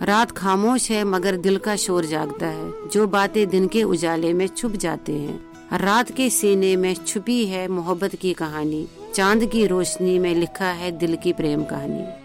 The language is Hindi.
रात खामोश है मगर दिल का शोर जागता है, जो बातें दिन के उजाले में छुप जाते हैं। रात के सीने में छुपी है मोहब्बत की कहानी, चांद की रोशनी में लिखा है दिल की प्रेम कहानी।